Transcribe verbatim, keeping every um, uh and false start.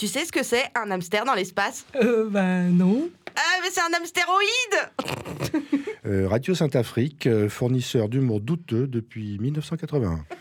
Tu sais ce que c'est, un hamster dans l'espace ? Euh, ben non. Ah, mais c'est un hamstéroïde. Euh, Radio Saint-Afrique, euh, fournisseur d'humour douteux depuis mille neuf cent quatre-vingt-un.